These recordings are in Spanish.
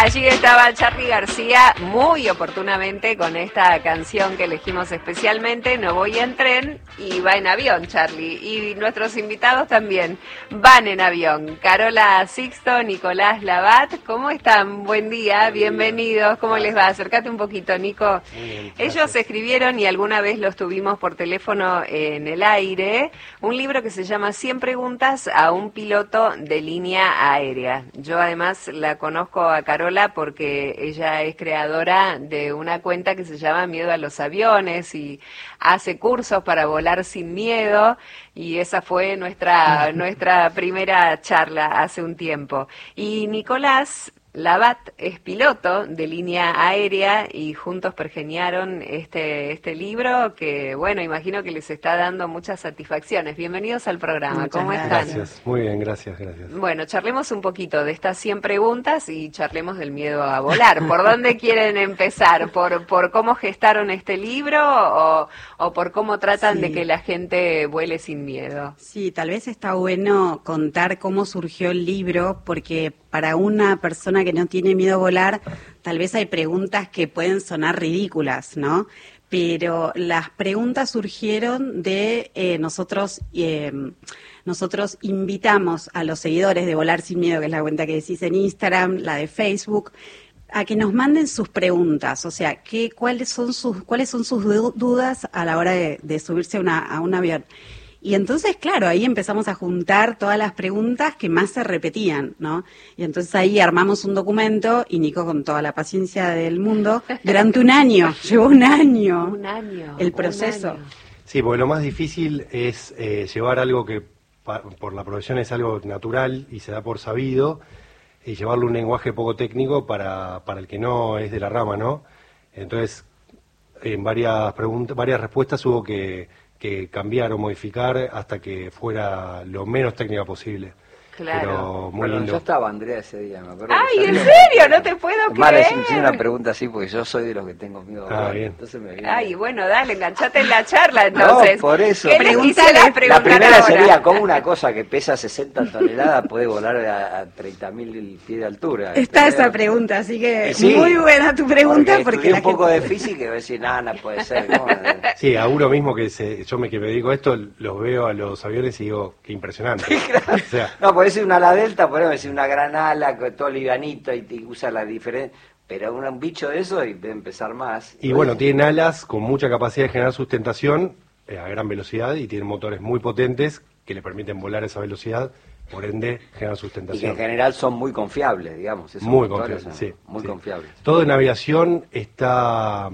Allí estaba Charly García muy oportunamente con esta canción que elegimos especialmente, No voy en tren, y va en avión Charly, y nuestros invitados también van en avión. Carola Sixto, Nicolás Labat, ¿cómo están? Buen día, bienvenidos, ¿cómo les va? Acércate un poquito, Nico. Muy bien, ellos escribieron, y alguna vez los tuvimos por teléfono en el aire, un libro que se llama 100 preguntas a un piloto de línea aérea. Yo además la conozco a Carola porque ella es creadora de una cuenta que se llama Miedo a los Aviones y hace cursos para volar sin miedo, y esa fue nuestra primera charla hace un tiempo. Y Nicolás Labat es piloto de línea aérea y juntos pergeniaron este libro que, bueno, imagino que les está dando muchas satisfacciones. Bienvenidos al programa. ¿Cómo están? Gracias, muy bien, gracias. Bueno, charlemos un poquito de estas 100 preguntas y charlemos del miedo a volar. ¿Por dónde quieren empezar? ¿Por cómo gestaron este libro o por cómo tratan de que la gente vuele sin miedo? Sí, tal vez está bueno contar cómo surgió el libro, porque para una persona que no tiene miedo a volar, tal vez hay preguntas que pueden sonar ridículas, ¿no? Pero las preguntas surgieron de nosotros invitamos a los seguidores de Volar Sin Miedo, que es la cuenta que decís en Instagram, la de Facebook, a que nos manden sus preguntas, o sea, cuáles son sus dudas a la hora de subirse a un avión. Y entonces, claro, ahí empezamos a juntar todas las preguntas que más se repetían, ¿no? Y entonces ahí armamos un documento, y Nico, con toda la paciencia del mundo, durante un año, llevó un año. El proceso. Sí, porque lo más difícil es llevar algo que por la profesión es algo natural y se da por sabido, y llevarlo a un lenguaje poco técnico para el que no es de la rama, ¿no? Entonces, en varias respuestas hubo que cambiar o modificar hasta que fuera lo menos técnica posible. Claro. Pero muy lindo. Yo estaba, Andrea, ese día, me acuerdo. ¡Ay, en serio! No te puedo creer. Más le hice una pregunta así porque yo soy de los que tengo miedo. Bien. Entonces me viene. Ay, bueno, dale, enganchate en la charla entonces. No, por eso. ¿Qué les quisieras preguntar La primera ahora? sería, ¿cómo una cosa que pesa 60 toneladas puede volar a 30.000 pies de altura? Está esa pregunta, así que sí, muy buena tu pregunta. Porque un poco de física y voy a decir, no puede ser. ¿Cómo? Sí, a uno mismo que me dedico a esto, los veo a los aviones y digo, qué impresionante. Claro. O sea, No, puede ser una ala delta, podemos decir una gran ala, todo livianito y te usa la diferencia. Pero un bicho de eso y debe empezar más. y bueno, tienen alas con mucha capacidad de generar sustentación a gran velocidad y tienen motores muy potentes que le permiten volar a esa velocidad, por ende generan Y que sustentación. en general son muy confiables, digamos. Esos Muy motores confiables, son sí. Muy sí. confiables. Todo en aviación está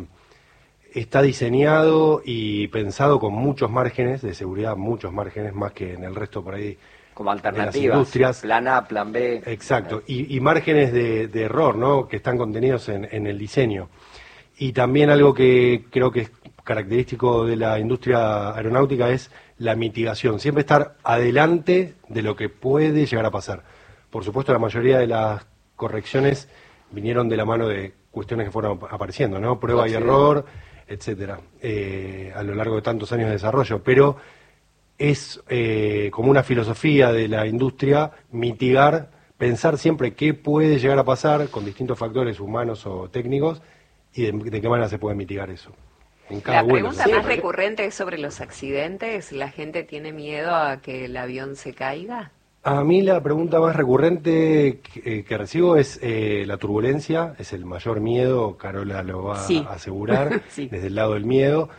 diseñado y pensado con muchos márgenes de seguridad, muchos márgenes más que en el resto por ahí. Como de las alternativas, industrias. plan A, plan B. Exacto, y márgenes de error, ¿no? Que están contenidos en el diseño. Y también algo que creo que es característico de la industria aeronáutica es la mitigación, siempre estar adelante de lo que puede llegar a pasar. Por supuesto, la mayoría de las correcciones vinieron de la mano de cuestiones que fueron apareciendo, ¿no? Prueba y error, etcétera, a lo largo de tantos años de desarrollo, pero es como una filosofía de la industria mitigar, pensar siempre qué puede llegar a pasar con distintos factores humanos o técnicos y de qué manera se puede mitigar eso. En cada La vuelo. pregunta más recurrente es sobre los accidentes. ¿La gente tiene miedo a que el avión se caiga? A mí la pregunta más recurrente que recibo es la turbulencia, es el mayor miedo, Carola lo va a asegurar, Sí. desde el lado del miedo.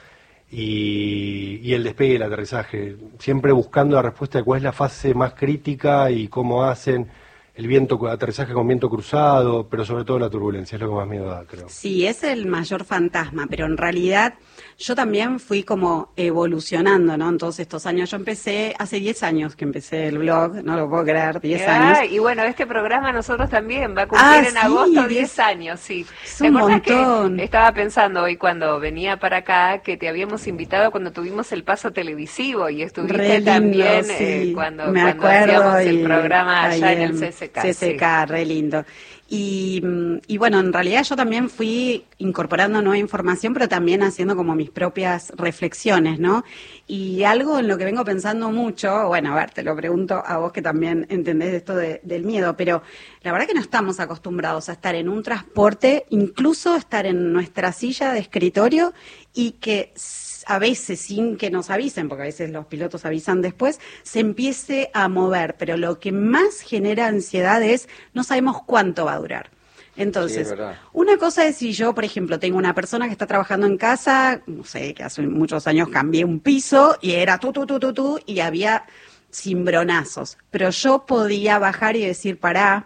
Y el despegue y el aterrizaje, siempre buscando la respuesta de cuál es la fase más crítica y cómo hacen el aterrizaje con viento cruzado, pero sobre todo la turbulencia, es lo que más miedo da, creo. Sí, es el mayor fantasma, pero en realidad yo también fui como evolucionando, ¿no? En todos estos años. Yo empecé, hace 10 años que empecé el blog, no lo puedo creer, 10 años. Y bueno, este programa nosotros también va a cumplir en agosto 10 años, sí. Es ¿Te un acuerdas montón. que estaba pensando hoy cuando venía para acá que te habíamos invitado cuando tuvimos el paso televisivo y estuviste Re lindo, también sí. cuando Me acuerdo, hacíamos el y programa allá ahí en el CCK? CCK, Sí. re lindo. Y bueno, en realidad yo también fui incorporando nueva información, pero también haciendo como mis propias reflexiones, ¿no? Y algo en lo que vengo pensando mucho, bueno, a ver, te lo pregunto a vos que también entendés esto del miedo, pero la verdad que no estamos acostumbrados a estar en un transporte, incluso estar en nuestra silla de escritorio y que a veces, sin que nos avisen, porque a veces los pilotos avisan después, se empiece a mover, pero lo que más genera ansiedad es no sabemos cuánto va a durar. Entonces, Sí, una cosa es si yo, por ejemplo, tengo una persona que está trabajando en casa, no sé, que hace muchos años cambié un piso y era y había cimbronazos, pero yo podía bajar y decir, pará,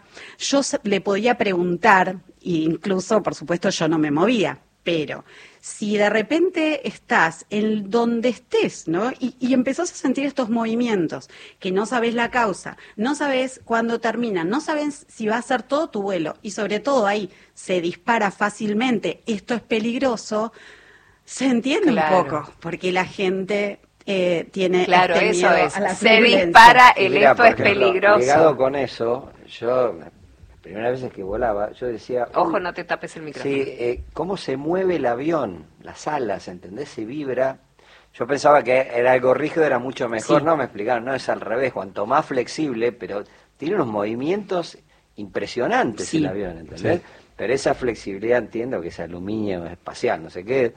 le podía preguntar, e incluso, por supuesto, yo no me movía, pero si de repente estás en donde estés, ¿no? Y empezás a sentir estos movimientos, que no sabes la causa, no sabes cuándo terminan, no sabes si va a ser todo tu vuelo, y sobre todo ahí se dispara fácilmente, esto es peligroso, se entiende Claro. un poco, porque la gente tiene Claro, este eso miedo es. a la Se turbulencia. dispara Y el mira, esto por es ejemplo, peligroso. Ligado con eso, yo, las primeras veces que volaba, yo decía... Ojo, no te tapes el micrófono. Sí, cómo se mueve el avión, las alas, ¿entendés? Se vibra. Yo pensaba que era algo rígido, era mucho mejor. Sí. No, me explicaron, no, es al revés, cuanto más flexible, pero tiene unos movimientos impresionantes Sí. el avión, ¿entendés? Sí. Pero esa flexibilidad, entiendo que es aluminio espacial, no sé qué,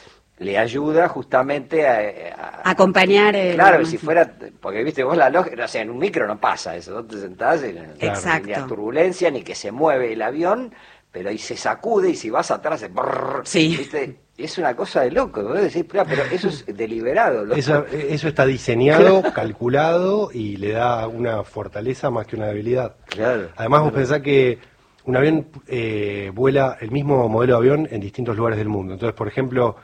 le ayuda justamente a Acompañar claro, si fuera, porque viste vos la lógica, o sea, en un micro no pasa eso, vos te sentás y Exacto. ni la turbulencia, ni que se mueve el avión, pero ahí se sacude y si vas atrás, Sí. ¿viste? Es una cosa de loco, vos decís, pero eso es deliberado. Loco. Eso está diseñado, calculado y le da una fortaleza más que una debilidad. Claro. Además, vos pensás que un avión vuela el mismo modelo de avión en distintos lugares del mundo. Entonces, por ejemplo,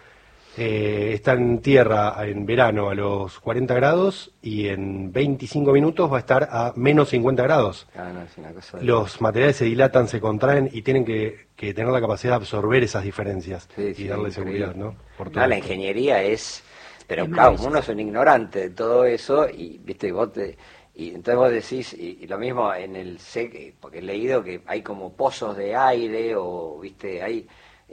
está en tierra en verano a los 40 grados y en 25 minutos va a estar a menos 50 grados. Ah, no, es una cosa de Los materiales se dilatan, se contraen y tienen que tener la capacidad de absorber esas diferencias Sí, y sí, darle increíble. seguridad, ¿no? Por todo No, la esto. ingeniería es... Pero Es claro, maravilloso. uno es un ignorante de todo eso y, viste, y entonces vos decís, y lo mismo en el porque he leído que hay como pozos de aire o, viste, hay...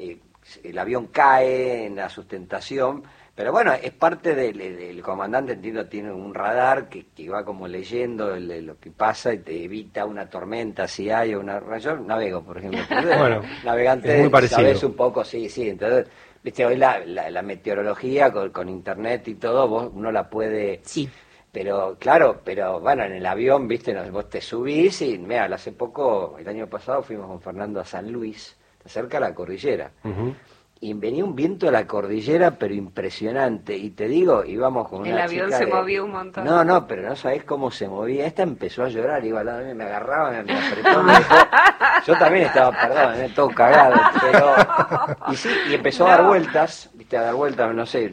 el avión cae en la sustentación, pero bueno, es parte del comandante, entiendo, tiene un radar que va como leyendo lo que pasa y te evita una tormenta si hay o una... Yo navego, por ejemplo, Bueno, navegante, es muy parecido. sabés un poco, sí, entonces, viste, hoy la meteorología con internet y todo, uno la puede... Sí. Pero, claro, bueno, en el avión, viste, vos te subís y, mira, hace poco, el año pasado fuimos con Fernando a San Luis, cerca de la cordillera. Ujú. Y venía un viento de la cordillera, pero impresionante. Y te digo, íbamos con una El avión chica se de- movió un montón. No, pero no sabés cómo se movía. Esta empezó a llorar, iba al lado de mí, me agarraba, me apretó. Me dijo, yo también estaba, perdón, todo cagado. Pero, y sí, y empezó a dar vueltas, viste, a dar vueltas, no sé,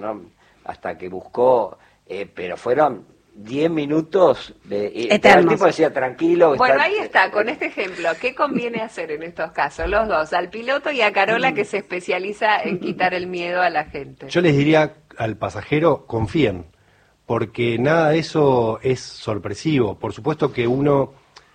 hasta que buscó, pero fueron 10 minutos de... Eternos. El tipo decía, tranquilo. Bueno, ahí está, con este ejemplo, ¿qué conviene hacer en estos casos? Los dos, al piloto y a Carola, que se especializa en quitar el miedo a la gente. Yo les diría al pasajero, confíen, porque nada de eso es sorpresivo. Por supuesto que uno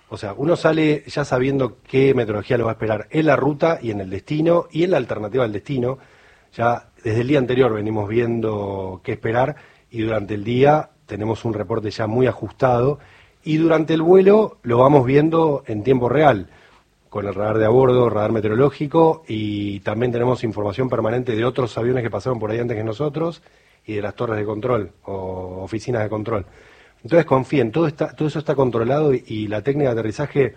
sale ya sabiendo qué meteorología lo va a esperar en la ruta y en el destino y en la alternativa al destino. Ya desde el día anterior venimos viendo qué esperar y durante el día tenemos un reporte ya muy ajustado y durante el vuelo lo vamos viendo en tiempo real, con el radar de a bordo, radar meteorológico, y también tenemos información permanente de otros aviones que pasaron por ahí antes que nosotros y de las torres de control o oficinas de control. Entonces confíen, todo eso está controlado y la técnica de aterrizaje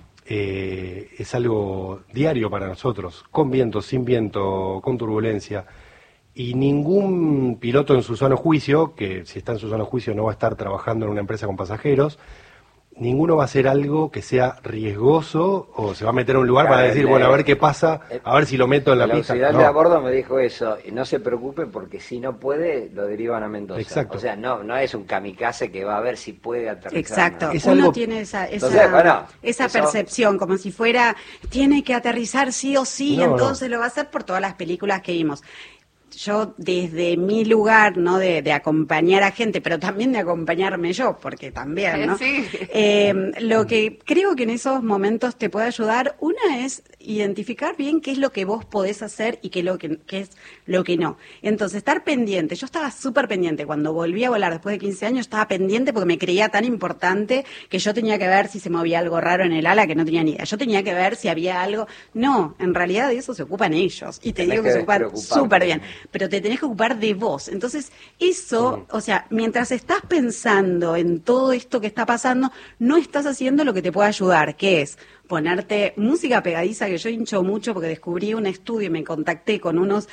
es algo diario para nosotros, con viento, sin viento, con turbulencia. Y ningún piloto en su sano juicio, que si está en su sano juicio no va a estar trabajando en una empresa con pasajeros, ninguno va a hacer algo que sea riesgoso o se va a meter a un lugar Claro, para decir, bueno, a ver qué pasa, a ver si lo meto en la El pista. auxiliar No. de a bordo me dijo eso, y no se preocupe porque si no puede, lo derivan a Mendoza. Exacto. O sea, no es un kamikaze que va a ver si puede aterrizar. Exacto, ¿no? Es uno algo- tiene esa Entonces, bueno, eso- percepción, como si fuera, tiene que aterrizar sí o sí, No, entonces lo va a hacer por todas las películas que vimos. yo desde mi lugar, ¿no? De acompañar a gente, pero también de acompañarme yo, porque también, ¿no? Sí. Lo que creo que en esos momentos te puede ayudar, una es identificar bien qué es lo que vos podés hacer y qué es lo que no. Entonces, estar pendiente. Yo estaba súper pendiente. Cuando volví a volar después de 15 años, estaba pendiente porque me creía tan importante que yo tenía que ver si se movía algo raro en el ala que no tenía ni idea. Yo tenía que ver si había algo. No, en realidad de eso se ocupan ellos. Y te digo que se ocupan súper bien. Pero te tenés que ocupar de vos. Entonces, eso, o sea, mientras estás pensando en todo esto que está pasando, no estás haciendo lo que te puede ayudar, que es ponerte música pegadiza, que yo hincho mucho porque descubrí un estudio y me contacté con unos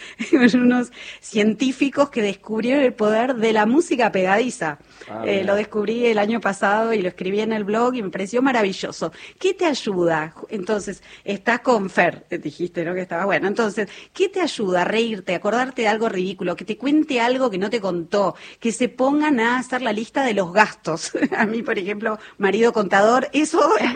científicos que descubrieron el poder de la música pegadiza. Lo descubrí el año pasado y lo escribí en el blog y me pareció maravilloso. ¿Qué te ayuda? Entonces, estás con Fer, dijiste, ¿no? Que estaba bueno. Entonces, ¿qué te ayuda? A reírte, a acordarte de algo ridículo, que te cuente algo que no te contó, que se pongan a hacer la lista de los gastos. A mí, por ejemplo, marido contador, eso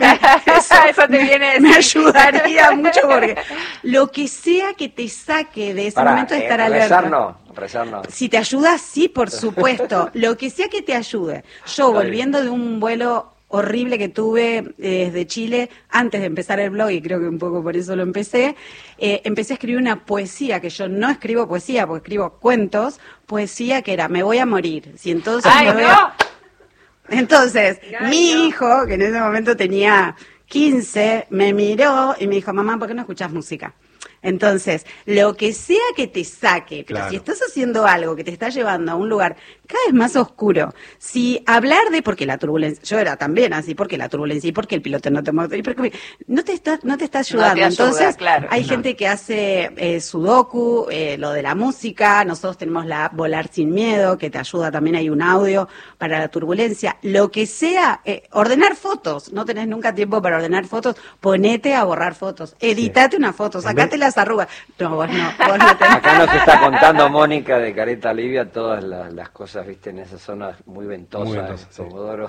te viene me ayudaría mucho porque lo que sea que te saque de ese momento de estar alerta. Rezar no. Si te ayuda, sí, por supuesto. Lo que sea que te ayude. Yo, volviendo de un vuelo horrible que tuve desde Chile, antes de empezar el blog, y creo que un poco por eso lo empecé a escribir una poesía, que yo no escribo poesía, porque escribo cuentos, poesía que era, me voy a morir. Si entonces Entonces, mi hijo, que en ese momento tenía 15, me miró y me dijo, mamá, ¿por qué no escuchás música? Entonces, lo que sea que te saque, pero claro, si estás haciendo algo que te está llevando a un lugar cada vez más oscuro, si hablar de porque la turbulencia, yo era también así, porque la turbulencia y porque el piloto no te mueve, porque no te está ayudando. No te ayuda, Entonces, claro. hay gente que hace sudoku, lo de la música, nosotros tenemos la Volar Sin Miedo, que te ayuda, también hay un audio para la turbulencia, lo que sea, ordenar fotos, no tenés nunca tiempo para ordenar fotos, ponete a borrar fotos, editate una foto, sacate las arrugas. No, vos no tenés. Acá nos está contando Mónica de Careta Livia todas las cosas, viste, en esas zonas muy ventosas, Comodoro.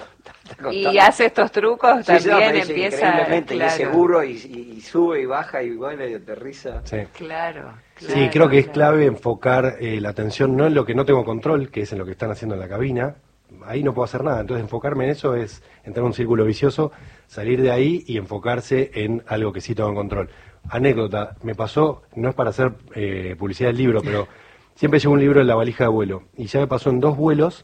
Y hace estos trucos, sí, también no, empieza. Increíblemente, claro. y es seguro, y sube y baja y vuela y aterriza. Sí. Claro. Sí, creo que es clave enfocar la atención no en lo que no tengo control, que es en lo que están haciendo en la cabina. Ahí no puedo hacer nada, entonces enfocarme en eso es entrar en un círculo vicioso, salir de ahí y enfocarse en algo que sí tengo en control. Anécdota, me pasó, no es para hacer publicidad del libro, pero siempre llevo un libro en la valija de vuelo, y ya me pasó en 2 vuelos,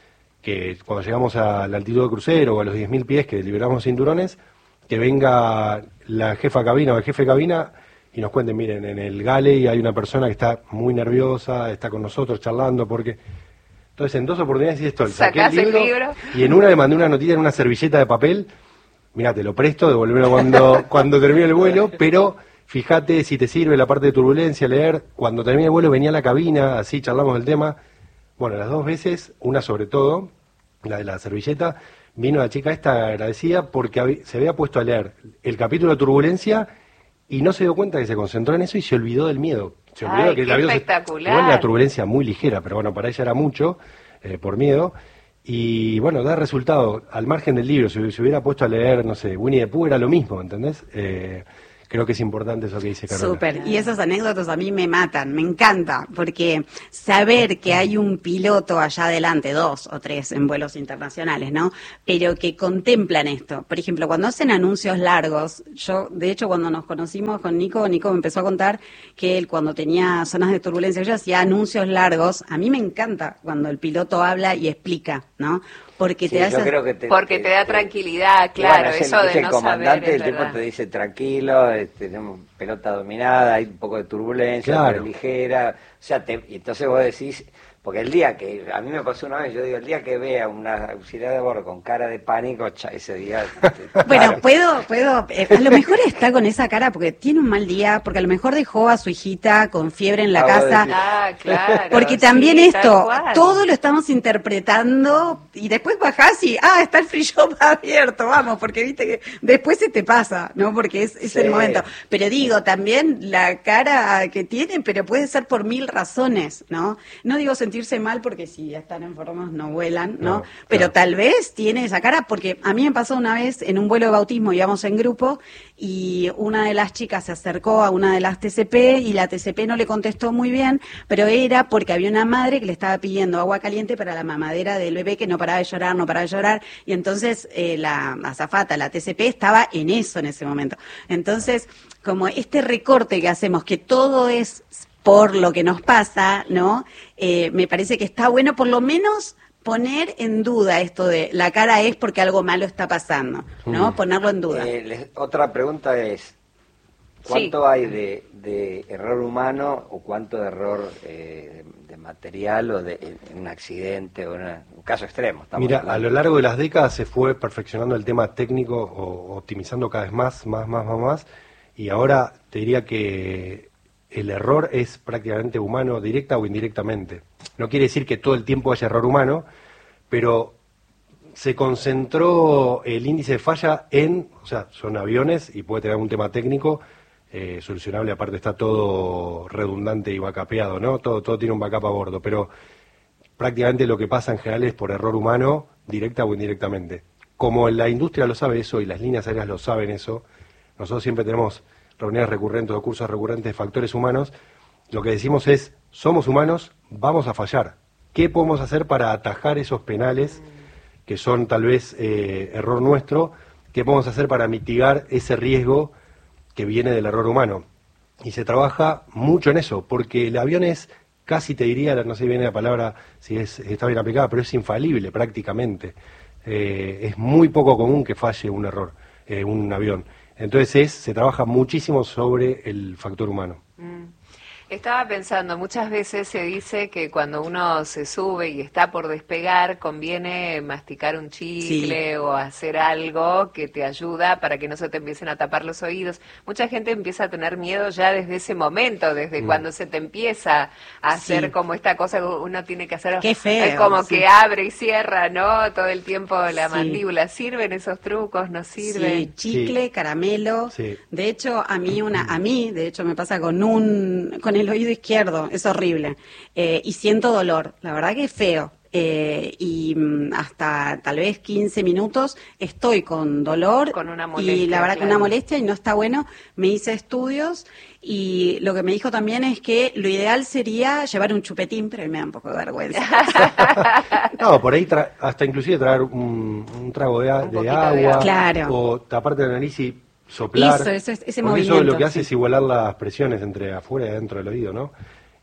que cuando llegamos a la altitud de crucero o a los 10.000 pies, que liberamos cinturones, que venga la jefa de cabina o el jefe de cabina y nos cuenten, miren, en el galley hay una persona que está muy nerviosa, está con nosotros charlando, porque... Entonces, en 2 oportunidades hice esto, saqué el libro, y en una le mandé una notita en una servilleta de papel, mirá, te lo presto, devolvémelo cuando termine el vuelo, pero fíjate si te sirve la parte de turbulencia, leer, cuando termine el vuelo venía a la cabina, así charlamos del tema. Bueno, las 2 veces, una sobre todo, la de la servilleta, vino la chica esta agradecida porque se había puesto a leer el capítulo de turbulencia y no se dio cuenta que se concentró en eso y se olvidó del miedo. Se olvidó Ay, que qué espectacular. Igual la turbulencia muy ligera, pero bueno, para ella era mucho, por miedo. Y bueno, da resultado, al margen del libro, si se hubiera puesto a leer, no sé, Winnie the Pooh era lo mismo, ¿entendés? Creo que es importante eso que dice Carola. Súper, y esas anécdotas a mí me matan, me encanta, porque saber que hay un piloto allá adelante, 2 o 3 en vuelos internacionales, ¿no? Pero que contemplan esto. Por ejemplo, cuando hacen anuncios largos, yo, de hecho, cuando nos conocimos con Nico me empezó a contar que él, cuando tenía zonas de turbulencia, yo hacía anuncios largos. A mí me encanta cuando el piloto habla y explica, ¿no? Porque Sí, te da yo creo que porque te da tranquilidad, claro, bueno, eso de el no comandante, saber, el tipo verdad. te dice tranquilo, tenemos pelota dominada, hay un poco de turbulencia, Claro. pero ligera, o sea, y entonces vos decís, porque el día que, a mí me pasó una vez, yo digo, el día que vea una auxiliar de bordo con cara de pánico, ese día... Bueno, claro. puedo, a lo mejor está con esa cara porque tiene un mal día, porque a lo mejor dejó a su hijita con fiebre en la Ah, vos casa. decís. Ah, claro. Porque también sí, tal esto, cual. todo lo estamos interpretando y después bajás y, está el free shop abierto, vamos, porque viste que después se te pasa, ¿no? Porque es Sí. el momento. Pero digo, también la cara que tiene, pero puede ser por 1000 razones, ¿no? No digo sentimental, sentirse mal porque si están enfermos no vuelan, ¿no? No, Pero claro. tal vez tiene esa cara, porque a mí me pasó una vez en un vuelo de bautismo, íbamos en grupo, y una de las chicas se acercó a una de las TCP y la TCP no le contestó muy bien, pero era porque había una madre que le estaba pidiendo agua caliente para la mamadera del bebé que no paraba de llorar, no paraba de llorar, y entonces la azafata, la TCP, estaba en eso en ese momento. Entonces, como este recorte que hacemos, que todo es por lo que nos pasa, ¿no? Me parece que está bueno por lo menos poner en duda esto de la cara es porque algo malo está pasando, ¿no? Ponerlo en duda. Otra pregunta es, ¿cuánto hay de error humano o cuánto de error de material o de en un accidente o en un caso extremo? Mira, hablando. a lo largo de las décadas se fue perfeccionando el tema técnico o optimizando cada vez más, y ahora te diría que el error es prácticamente humano, directa o indirectamente. No quiere decir que todo el tiempo haya error humano, pero se concentró el índice de falla o sea, son aviones y puede tener algún tema técnico solucionable, aparte está todo redundante y backupeado, ¿no? Todo tiene un backup a bordo, pero prácticamente lo que pasa en general es por error humano, directa o indirectamente. Como la industria lo sabe eso y las líneas aéreas lo saben eso, nosotros siempre tenemos reuniones recurrentes o cursos recurrentes de factores humanos. Lo que decimos es, somos humanos, vamos a fallar. ¿Qué podemos hacer para atajar esos penales que son tal vez error nuestro? ¿Qué podemos hacer para mitigar ese riesgo que viene del error humano? Y se trabaja mucho en eso, porque el avión es casi, te diría, no sé si viene la palabra, si está bien aplicada, pero es infalible prácticamente. Es muy poco común que falle un error, un avión. Entonces se trabaja muchísimo sobre el factor humano. Estaba pensando, muchas veces se dice que cuando uno se sube y está por despegar, conviene masticar un chicle o hacer algo que te ayuda para que no se te empiecen a tapar los oídos. Mucha gente empieza a tener miedo ya desde ese momento, desde cuando se te empieza a hacer como esta cosa que uno tiene que hacer. Qué feo, como que abre y cierra, ¿no? Todo el tiempo la Sí. mandíbula. ¿Sirven esos trucos? ¿No sirven? Sí, chicle, caramelo. Sí. De hecho, a mí, de hecho, me pasa con el oído izquierdo, es horrible. Y siento dolor, la verdad que es feo. Y hasta tal vez 15 minutos estoy con dolor. Con una molestia, y la verdad que claro. una molestia y no está bueno. Me hice estudios y lo que me dijo también es que lo ideal sería llevar un chupetín, pero a mí me da un poco de vergüenza. No, por ahí hasta inclusive traer un trago de poquito de agua, agua. Claro. o taparte la nariz y soplar. Ese Porque movimiento. eso lo que hace sí. es igualar las presiones entre afuera y adentro del oído, ¿no?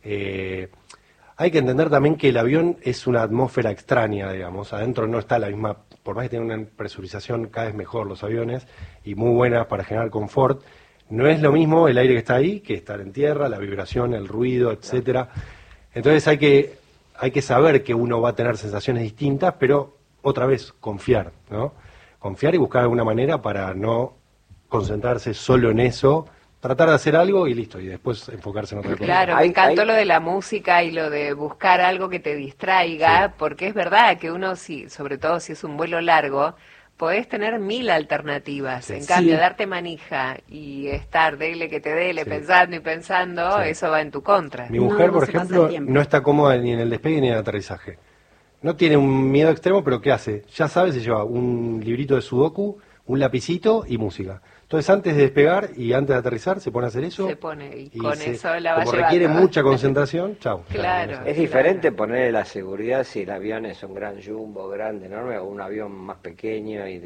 Hay que entender también que el avión es una atmósfera extraña, digamos. Adentro no está la misma, por más que tenga una presurización cada vez mejor los aviones y muy buena para generar confort, no es lo mismo el aire que está ahí que estar en tierra, la vibración, el ruido, etcétera. Entonces hay que saber que uno va a tener sensaciones distintas, pero otra vez confiar, ¿no? Confiar y buscar alguna manera para no concentrarse solo en eso, tratar de hacer algo y listo, y después enfocarse en otra cosa. Claro, me Hay- encantó hay- lo de la música y lo de buscar algo que te distraiga, porque es verdad que uno, sobre todo si es un vuelo largo, podés tener 1000 alternativas. Sí. En cambio, Sí. darte manija y estar dele que te dele, Sí. pensando y pensando, Sí. eso va en tu contra. Mi mujer, No por se pasa ejemplo, el tiempo. no está cómoda ni en el despegue ni en el aterrizaje. No tiene un miedo extremo, pero ¿qué hace? Ya sabe, se lleva un librito de sudoku, un lapicito y música. Entonces, antes de despegar y antes de aterrizar, se pone a hacer eso. Se pone y con eso la va como llevando. requiere mucha concentración, chau. Claro. Ya, Es diferente ponerle la seguridad si el avión es un gran jumbo, grande, enorme, o un avión más pequeño y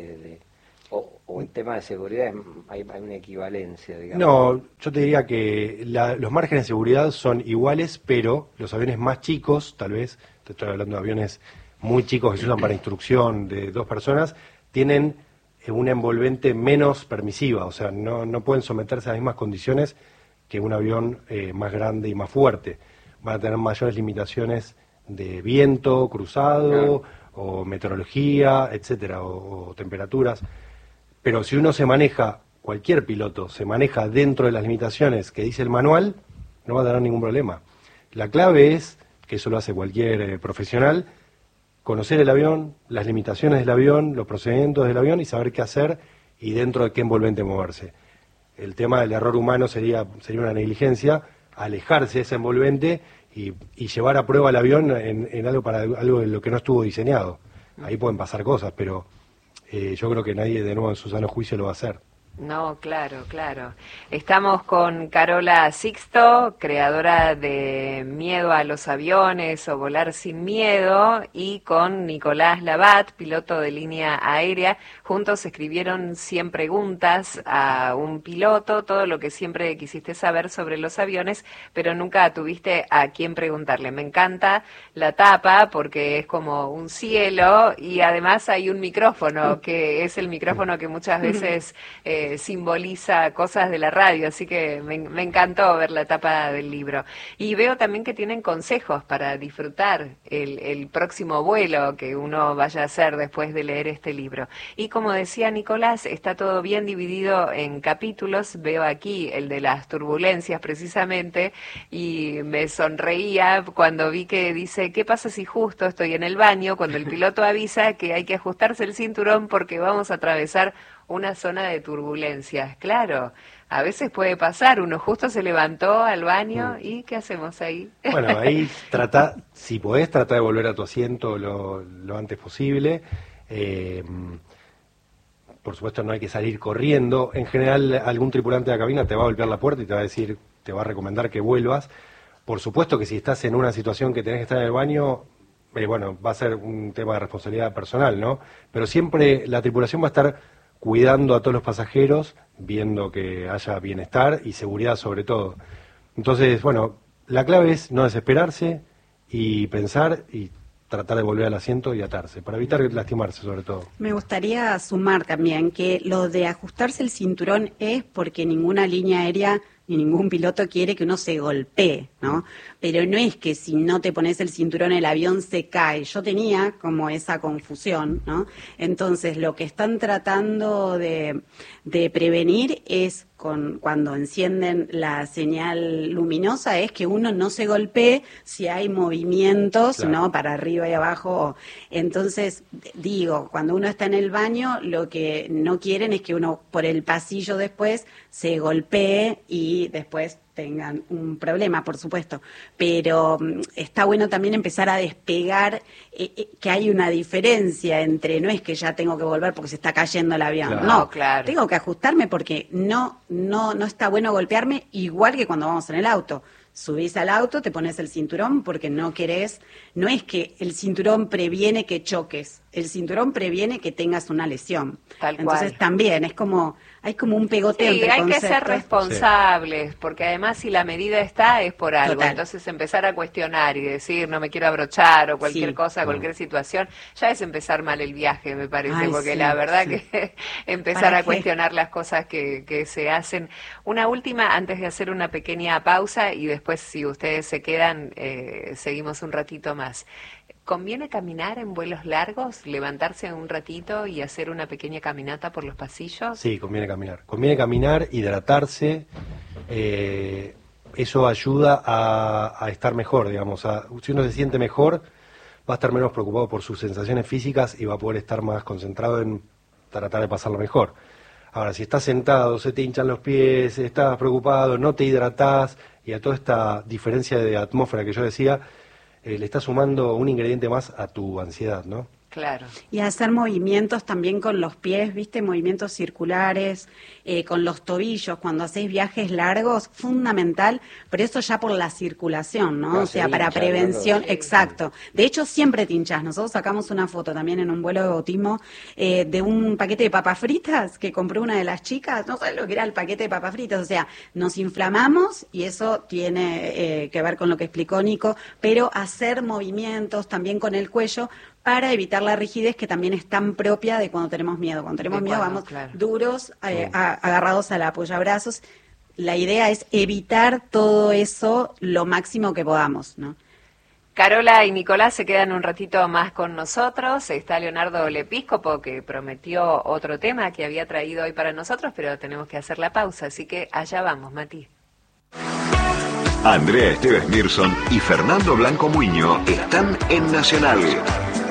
o en tema de seguridad hay una equivalencia, digamos. No, yo te diría que los márgenes de seguridad son iguales, pero los aviones más chicos, tal vez, te estoy hablando de aviones muy chicos que se usan para instrucción de 2 personas, tienen una envolvente menos permisiva, o sea, no pueden someterse a las mismas condiciones que un avión más grande y más fuerte. Van a tener mayores limitaciones de viento cruzado, Claro. o meteorología, etcétera, o temperaturas. Pero si uno se maneja, cualquier piloto se maneja dentro de las limitaciones que dice el manual, no va a tener ningún problema. La clave es, que eso lo hace cualquier profesional, conocer el avión, las limitaciones del avión, los procedimientos del avión y saber qué hacer y dentro de qué envolvente moverse. El tema del error humano sería una negligencia, alejarse de ese envolvente y llevar a prueba el avión en algo en lo que no estuvo diseñado. Ahí pueden pasar cosas, pero yo creo que nadie de nuevo en su sano juicio lo va a hacer. No, claro, claro. Estamos con Carola Sixto, creadora de Miedo a los aviones o Volar sin miedo, y con Nicolás Labat, piloto de línea aérea. Juntos escribieron 100 preguntas a un piloto, todo lo que siempre quisiste saber sobre los aviones, pero nunca tuviste a quién preguntarle. Me encanta la tapa porque es como un cielo y además hay un micrófono, que es el micrófono que muchas veces simboliza cosas de la radio, así que me encantó ver la tapa del libro. Y veo también que tienen consejos para disfrutar el próximo vuelo que uno vaya a hacer después de leer este libro. Y como decía Nicolás, está todo bien dividido en capítulos. Veo aquí el de las turbulencias precisamente y me sonreía cuando vi que dice, ¿qué pasa si justo estoy en el baño cuando el piloto avisa que hay que ajustarse el cinturón porque vamos a atravesar una zona de turbulencias? Claro, a veces puede pasar, uno justo se levantó al baño y ¿qué hacemos ahí? Bueno, ahí si podés, trata de volver a tu asiento lo antes posible. Por supuesto no hay que salir corriendo. En general algún tripulante de la cabina te va a golpear la puerta y te va a decir, te va a recomendar que vuelvas. Por supuesto que si estás en una situación que tenés que estar en el baño, bueno, va a ser un tema de responsabilidad personal, ¿no? Pero siempre la tripulación va a estar cuidando a todos los pasajeros, viendo que haya bienestar y seguridad sobre todo. Entonces, bueno, la clave es no desesperarse y pensar y tratar de volver al asiento y atarse, para evitar lastimarse sobre todo. Me gustaría sumar también que lo de ajustarse el cinturón es porque ninguna línea aérea ni ningún piloto quiere que uno se golpee, ¿no? Pero no es que si no te pones el cinturón el avión se cae. Yo tenía como esa confusión, ¿no? Entonces lo que están tratando de prevenir es cuando encienden la señal luminosa es que uno no se golpee si hay movimientos, claro, ¿no? Para arriba y abajo. Entonces, digo, cuando uno está en el baño, lo que no quieren es que uno por el pasillo después se golpee y después tengan un problema, por supuesto, pero está bueno también empezar a despegar que hay una diferencia entre no es que ya tengo que volver porque se está cayendo el avión, claro, no, claro, tengo que ajustarme porque no está bueno golpearme, igual que cuando vamos en el auto. Subís al auto, te pones el cinturón porque no querés, no es que el cinturón previene que choques, el cinturón previene que tengas una lesión. Tal Entonces cual. También es como, hay como un pegoteo entre hay conceptos. que ser responsables, porque además si la medida está es por algo. Total. Entonces empezar a cuestionar y decir no me quiero abrochar o cualquier cosa, cualquier situación, ya es empezar mal el viaje, me parece, Ay, porque sí, la verdad sí. que empezar ¿Para a qué? cuestionar las cosas que se hacen. Una última antes de hacer una pequeña pausa y después si ustedes se quedan seguimos un ratito más. ¿Conviene caminar en vuelos largos, levantarse un ratito y hacer una pequeña caminata por los pasillos? Sí, conviene caminar. Conviene caminar, hidratarse. Eso ayuda a estar mejor, digamos. Si uno se siente mejor, va a estar menos preocupado por sus sensaciones físicas y va a poder estar más concentrado en tratar de pasarlo mejor. Ahora, si estás sentado, se te hinchan los pies, estás preocupado, no te hidratás, y a toda esta diferencia de atmósfera que yo decía, le estás sumando un ingrediente más a tu ansiedad, ¿no? Claro. Y hacer movimientos también con los pies, ¿viste? Movimientos circulares, con los tobillos, cuando hacés viajes largos, fundamental, pero eso ya por la circulación, ¿no? Claro, O sea, se para hincha, prevención, ¿no? Exacto. De hecho, siempre te hinchás. Nosotros sacamos una foto también en un vuelo de bautismo de un paquete de papas fritas que compró una de las chicas, no sabes lo que era el paquete de papas fritas, o sea, nos inflamamos y eso tiene que ver con lo que explicó Nico, pero hacer movimientos también con el cuello para evitar la rigidez que también es tan propia de cuando tenemos miedo. Cuando tenemos miedo vamos duros, agarrados al apoyabrazos. La idea es evitar todo eso lo máximo que podamos, ¿no? Carola y Nicolás se quedan un ratito más con nosotros. Está Leonardo Lepíscopo, que prometió otro tema que había traído hoy para nosotros, pero tenemos que hacer la pausa, así que allá vamos, Mati. Andrea Esteves Mirson y Fernando Blanco Muño están en Nacional,